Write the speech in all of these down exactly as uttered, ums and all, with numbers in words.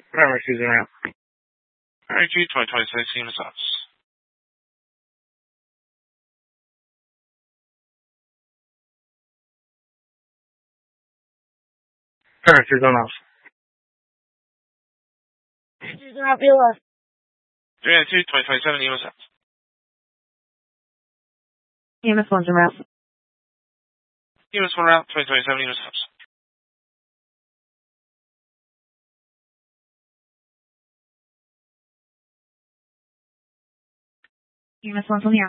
Whatever, she's around. Alright, G twenty twenty-six, units up. Alright, she's on off. She's not be left. three ninety-two, twenty twenty-seven, units up. Units one's around. Units one route, twenty twenty-seven, units up. Units one's on here.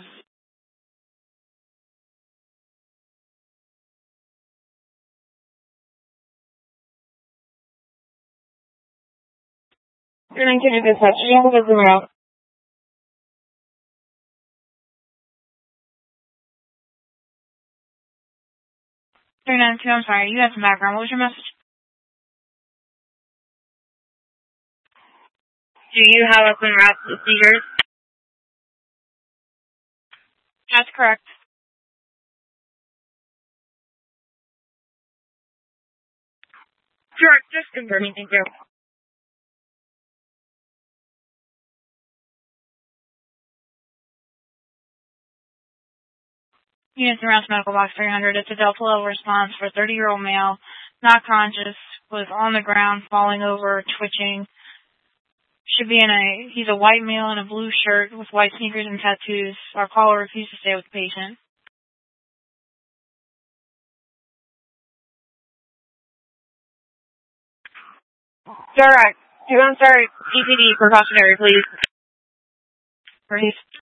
three nineteen to dispatch. Units is around. three ninety-two, I'm sorry, you had some background. What was your message? Do you have open routes with seizures? That's correct. Sure, just confirming, thank you. Units around medical box three hundred. It's a Delta level response for a thirty-year-old male, not conscious, was on the ground, falling over, twitching. Should be in a, he's a white male in a blue shirt with white sneakers and tattoos. Our caller refused to stay with the patient. Direct. I'm sorry, E P D, precautionary, please. Please.